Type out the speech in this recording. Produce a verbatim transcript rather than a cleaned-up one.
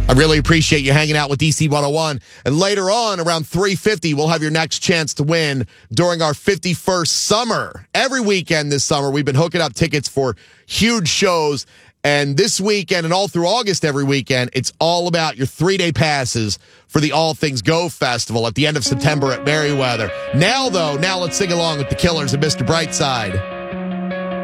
I really appreciate you hanging out with D C one oh one. And later on, around three fifty, we'll have your next chance to win during our fifty-first summer. Every weekend this summer, we've been hooking up tickets for huge shows. And this weekend and all through August every weekend, it's all about your three-day passes for the All Things Go Festival at the end of September at Merriweather. Now, though, now let's sing along with the Killers and Mister Brightside.